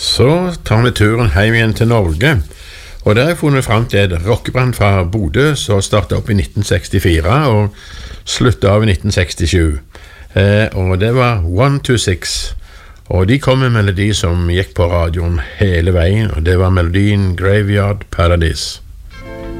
Så tar vi turen hjem igjen til Norge, og der har jeg funnet frem til et rockeband fra Bodø som startet opp i 1964 og sluttet av i 1967. Og det var 126, og de kom med en melodi som gikk på radioen hele veien, og det var melodien Graveyard Paradise.